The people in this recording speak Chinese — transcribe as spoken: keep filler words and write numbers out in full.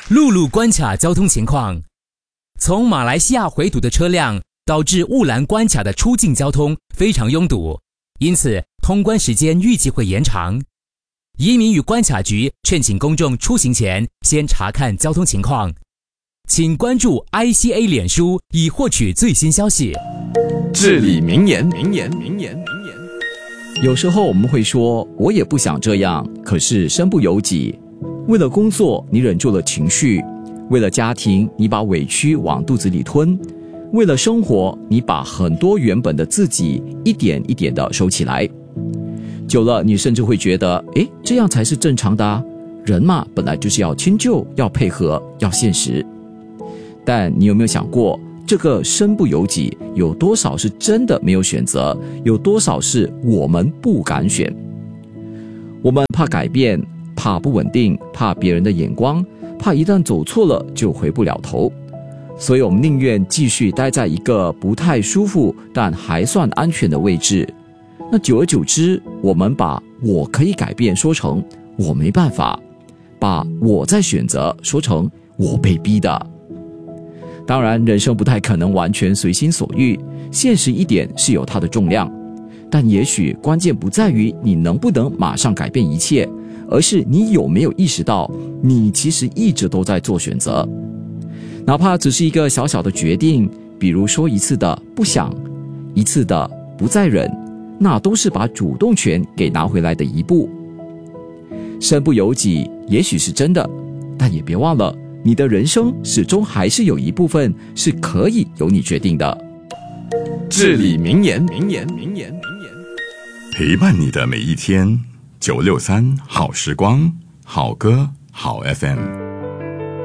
陆路关卡交通情况。从马来西亚回堵的车辆导致雾兰关卡的出境交通非常拥堵，因此通关时间预计会延长。移民与关卡局劝请公众出行前先查看交通情况。请关注 I C A 脸书以获取最新消息。 至理名言，名言，名言，名言。有时候我们会说，我也不想这样，可是身不由己。为了工作，你忍住了情绪；为了家庭，你把委屈往肚子里吞；为了生活，你把很多原本的自己一点一点地收起来。久了，你甚至会觉得，诶，这样才是正常的啊！人嘛，本来就是要迁就，要配合，要现实。但你有没有想过，这个身不由己，有多少是真的没有选择，有多少是我们不敢选？我们怕改变，怕不稳定，怕别人的眼光，怕一旦走错了就回不了头，所以我们宁愿继续待在一个不太舒服但还算安全的位置。那久而久之，我们把我可以改变说成我没办法，把我在选择说成我被逼的。当然，人生不太可能完全随心所欲，现实一点是有它的重量，但也许关键不在于你能不能马上改变一切，而是你有没有意识到你其实一直都在做选择。哪怕只是一个小小的决定，比如说一次的不想，一次的不再忍，那都是把主动权给拿回来的一步。身不由己也许是真的，但也别忘了，你的人生始终还是有一部分是可以由你决定的。至理名言，名言，名言，名言。 陪伴你的每一天，九六三好时光，好歌好 F M。